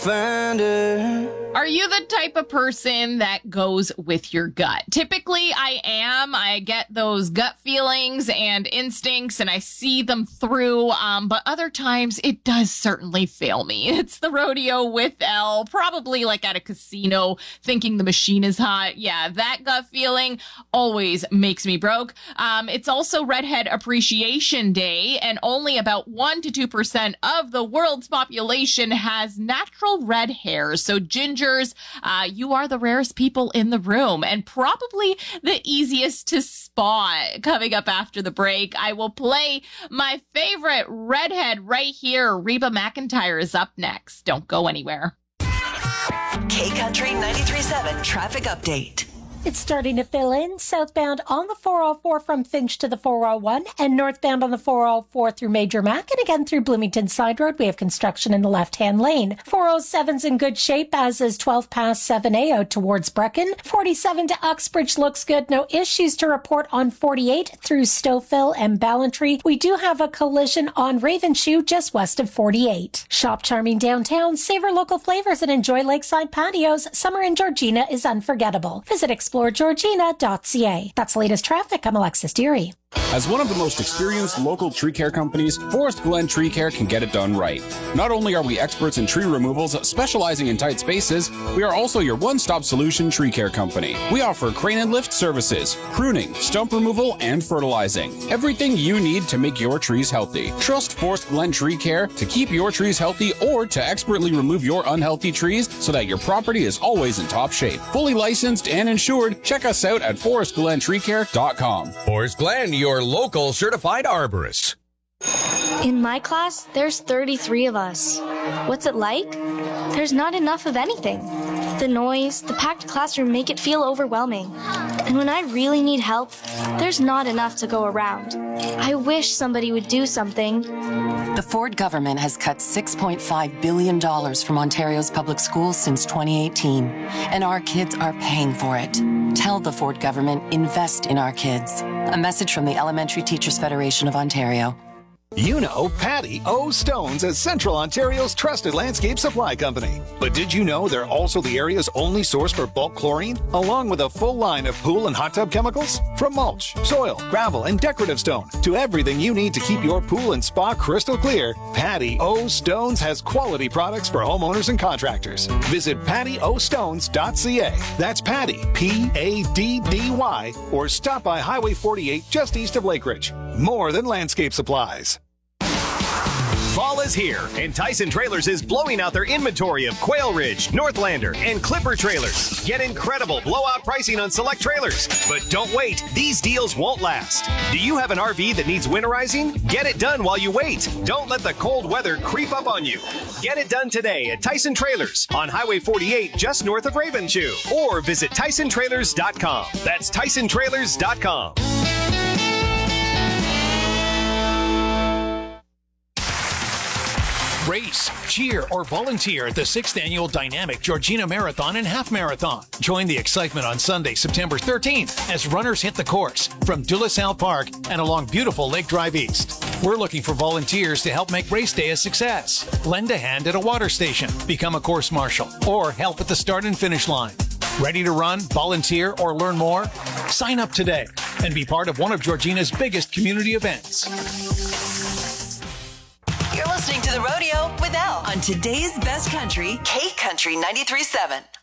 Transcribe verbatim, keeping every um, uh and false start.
find her. Are you the type of person that goes with your gut? Typically, I am. I get those gut feelings and instincts, and I see them through. Um, but other times, it does certainly fail me. It's the rodeo with Elle, probably like at a casino, thinking the machine is hot. Yeah, that gut feeling always makes me broke. Um, it's also Redhead Appreciation Day, and only about one to two percent of the world's population has natural red hair. So ginger. Uh, you are the rarest people in the room and probably the easiest to spot. Coming up after the break, I will play my favorite redhead right here. Reba McEntire is up next. Don't go anywhere. K Country ninety-three point seven traffic update. It's starting to fill in southbound on the four oh four from Finch to the four oh one and northbound on the four oh four through Major Mac and again through Bloomington Side Road. We have construction in the left-hand lane. four oh seven's in good shape, as is twelve past seven A out towards Brecon. forty-seven to Uxbridge looks good. No issues to report on forty-eight through Stouffville and Ballantree. We do have a collision on Ravenshoe just west of forty-eight. Shop charming downtown, savor local flavors and enjoy lakeside patios. Summer in Georgina is unforgettable. Visit explore georgina dot c a. That's the latest traffic. I'm Alexis Deary. As one of the most experienced local tree care companies, Forest Glen Tree Care can get it done right. Not only are we experts in tree removals, specializing in tight spaces, we are also your one-stop solution tree care company. We offer crane and lift services, pruning, stump removal, and fertilizing. Everything you need to make your trees healthy. Trust Forest Glen Tree Care to keep your trees healthy or to expertly remove your unhealthy trees so that your property is always in top shape. Fully licensed and insured, check us out at forest glen tree care dot com. Forest Glen, your local certified arborist. In my class, there's thirty-three of us. What's it like? There's not enough of anything. The noise, the packed classroom make it feel overwhelming. And when I really need help, there's not enough to go around. I wish somebody would do something. The Ford government has cut six point five billion dollars from Ontario's public schools since twenty eighteen, and our kids are paying for it. Tell the Ford government, invest in our kids. A message from the Elementary Teachers Federation of Ontario. You know Patty O. Stones as Central Ontario's trusted landscape supply company. But did you know they're also the area's only source for bulk chlorine, along with a full line of pool and hot tub chemicals? From mulch, soil, gravel, and decorative stone to everything you need to keep your pool and spa crystal clear, Patty O. Stones has quality products for homeowners and contractors. Visit patty o stones dot c a. That's Patty, P A D D Y, or stop by Highway forty-eight just east of Lakeridge. More than landscape supplies. Fall is here, and Tyson Trailers is blowing out their inventory of Quail Ridge, Northlander, and Clipper trailers. Get incredible blowout pricing on select trailers. But don't wait, these deals won't last. Do you have an R V that needs winterizing? Get it done while you wait. Don't let the cold weather creep up on you. Get it done today at Tyson Trailers on Highway forty-eight just north of Ravenshoe. Or visit tyson trailers dot com. That's tyson trailers dot com. Race, cheer, or volunteer at the sixth Annual Dynamic Georgina Marathon and Half Marathon. Join the excitement on Sunday, September thirteenth, as runners hit the course from De La Salle Park and along beautiful Lake Drive East. We're looking for volunteers to help make race day a success. Lend a hand at a water station, become a course marshal, or help at the start and finish line. Ready to run, volunteer, or learn more? Sign up today and be part of one of Georgina's biggest community events. You're listening to The Rodeo with Elle on today's best country, K Country ninety-three point seven.